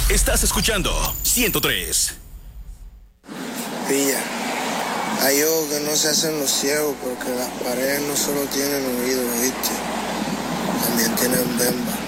Estás escuchando 103. Pilla, hay ojos que no se hacen los ciegos porque las paredes no solo tienen oídos, ¿viste? También tienen bemba.